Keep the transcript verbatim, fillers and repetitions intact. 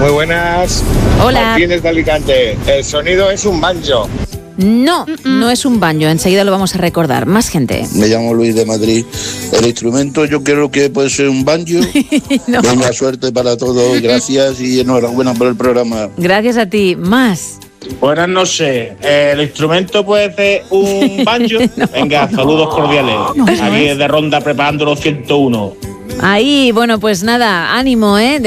Muy buenas. Hola. Martínez de Alicante. El sonido es un banjo. No, no es un banjo, enseguida lo vamos a recordar. Más gente. Me llamo Luis de Madrid. El instrumento yo creo que puede ser un banjo. No. Venga, suerte para todos, gracias y enhorabuena por el programa. Gracias a ti. Más. Buenas noches. ¿El instrumento puede ser un banjo? Venga, saludos cordiales. Aquí desde Ronda preparando los ciento uno. Ahí, bueno, pues nada, ánimo, ¿eh?